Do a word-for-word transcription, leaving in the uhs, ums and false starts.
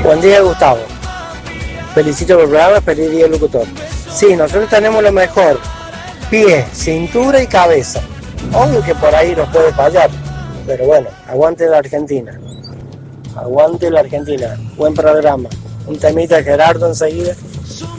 Buen día, Gustavo. Felicito por el programa, feliz día, locutor. Sí, nosotros tenemos lo mejor: pie, cintura y cabeza. Obvio que por ahí nos puede fallar, pero bueno, aguante la Argentina. Aguante la Argentina. Buen programa. Un temita de Gerardo enseguida.